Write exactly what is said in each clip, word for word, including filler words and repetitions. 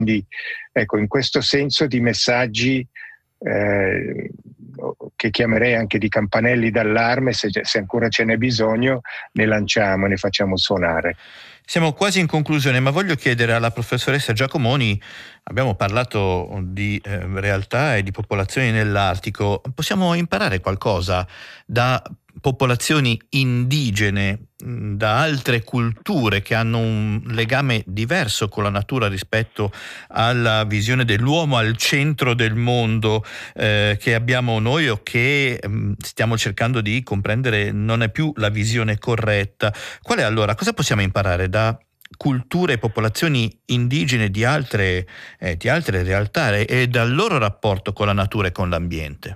Quindi ecco, in questo senso di messaggi eh, che chiamerei anche di campanelli d'allarme, se, se ancora ce n'è bisogno, ne lanciamo, ne facciamo suonare. Siamo quasi in conclusione, ma voglio chiedere alla professoressa Giacomoni, abbiamo parlato di eh, realtà e di popolazioni nell'Artico, possiamo imparare qualcosa da popolazioni indigene, da altre culture che hanno un legame diverso con la natura rispetto alla visione dell'uomo al centro del mondo eh, che abbiamo noi o che mh, stiamo cercando di comprendere non è più la visione corretta. Qual è allora? Cosa possiamo imparare da culture e popolazioni indigene di altre, eh, di altre realtà e, e dal loro rapporto con la natura e con l'ambiente?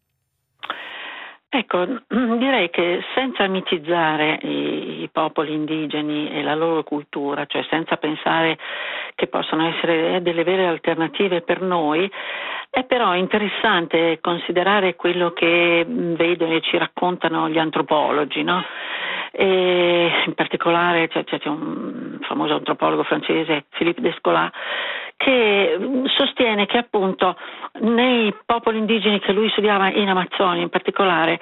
Ecco, direi che senza mitizzare i, i popoli indigeni e la loro cultura, cioè senza pensare che possano essere delle vere alternative per noi, è però interessante considerare quello che vedono e ci raccontano gli antropologi, no? E in particolare c'è, c'è un famoso antropologo francese, Philippe Descola, che sostiene che appunto nei popoli indigeni che lui studiava in Amazzonia in particolare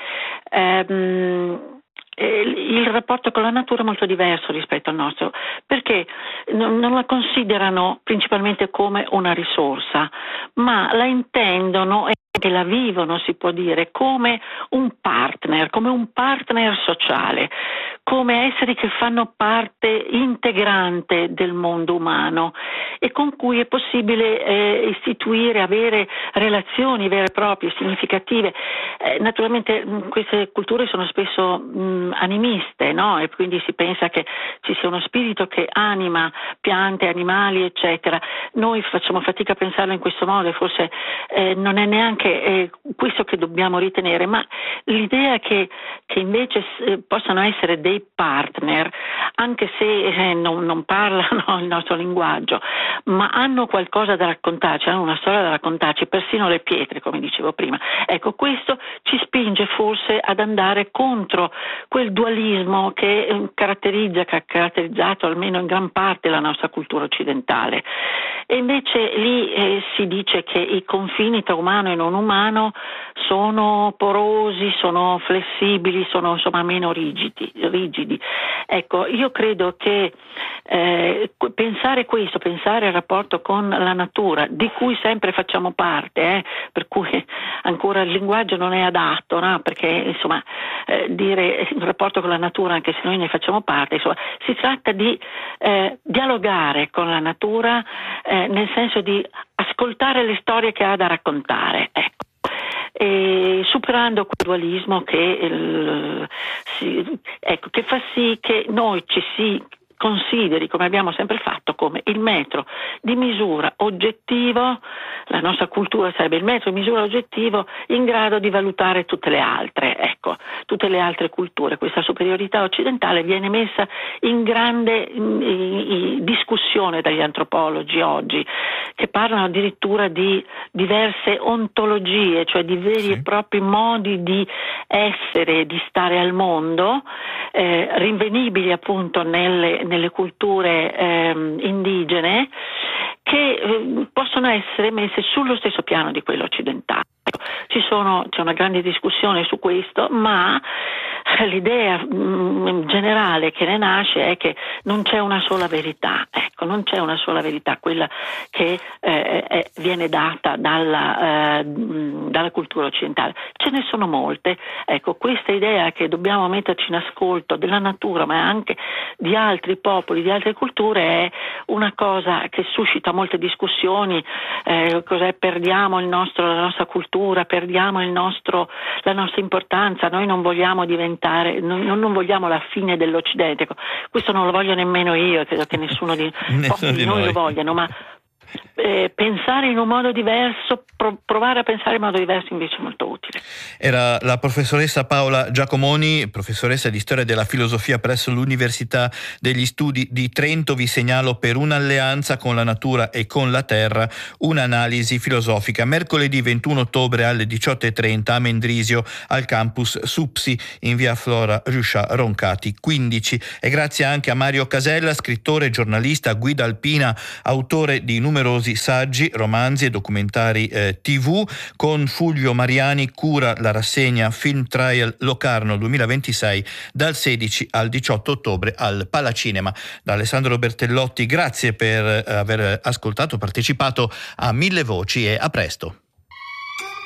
ehm, il rapporto con la natura è molto diverso rispetto al nostro, perché non, non la considerano principalmente come una risorsa, ma la intendono e che la vivono, si può dire, come un partner, come un partner sociale, come esseri che fanno parte integrante del mondo umano e con cui è possibile eh, istituire, avere relazioni vere e proprie, significative. Eh, naturalmente mh, queste culture sono spesso mh, animiste, no? E quindi si pensa che ci sia uno spirito che anima piante, animali, eccetera. Noi facciamo fatica a pensarlo in questo modo e forse eh, non è neanche eh, questo che dobbiamo ritenere, ma l'idea che, che invece eh, possano essere dei partner, anche se eh, non, non parlano il nostro linguaggio, ma hanno qualcosa da raccontarci, hanno una storia da raccontarci, persino le pietre, come dicevo prima. Ecco, questo ci spinge forse ad andare contro quel dualismo che eh, caratterizza, che ha caratterizzato almeno in gran parte la nostra cultura occidentale. E invece lì eh, si dice che i confini tra umano e non umano sono porosi, sono flessibili, sono insomma meno rigidi. rigidi. Ecco, io credo che eh, pensare questo, pensare al rapporto con la natura, di cui sempre facciamo parte, eh, per cui ancora il linguaggio non è adatto, no? Perché insomma eh, dire il rapporto con la natura, anche se noi ne facciamo parte, insomma, si tratta di eh, dialogare con la natura eh, nel senso di ascoltare le storie che ha da raccontare, ecco. E superando quel dualismo che, il, si, ecco, che fa sì che noi ci si consideri, come abbiamo sempre fatto, come il metro di misura oggettivo, la nostra cultura sarebbe il metro di misura oggettivo in grado di valutare tutte le altre, ecco, tutte le altre culture. Questa superiorità occidentale viene messa in grande in, in discussione dagli antropologi oggi, che parlano addirittura di diverse ontologie, cioè di veri sì. e propri modi di essere, di stare al mondo, eh, rinvenibili appunto nelle nelle culture ehm, indigene, che eh, possono essere messe sullo stesso piano di quello occidentale. Ci sono, c'è una grande discussione su questo, ma l'idea mh, generale che ne nasce è che non c'è una sola verità, ecco, non c'è una sola verità, quella che eh, è, viene data dalla, eh, dalla cultura occidentale. Ce ne sono molte, ecco, questa idea che dobbiamo metterci in ascolto della natura, ma anche di altri popoli, di altre culture, è una cosa che suscita molte discussioni. Eh, cos'è? Perdiamo il nostro, la nostra cultura, perdiamo il nostro, la nostra importanza, noi non vogliamo diventare, non, non vogliamo la fine dell'Occidente. Questo non lo voglio nemmeno io, credo che nessuno di, nessuno di noi. noi lo vogliano, ma Eh, pensare in un modo diverso, pro- provare a pensare in modo diverso invece è molto utile. Era la professoressa Paola Giacomoni, professoressa di storia della filosofia presso l'Università degli Studi di Trento. Vi segnalo Per un'alleanza con la natura e con la terra, un'analisi filosofica, mercoledì ventuno ottobre alle diciotto e trenta a Mendrisio al campus Supsi in via Flora Riuscia Roncati quindici. E grazie anche a Mario Casella, scrittore, giornalista, guida alpina, autore di numerosi numerosi saggi, romanzi e documentari eh, tivù. Con Fulvio Mariani cura la rassegna Film Trial Locarno duemilaventisei dal sedici al diciotto ottobre al Palacinema. Da Alessandro Bertellotti, grazie per aver ascoltato, partecipato a Mille Voci e a presto.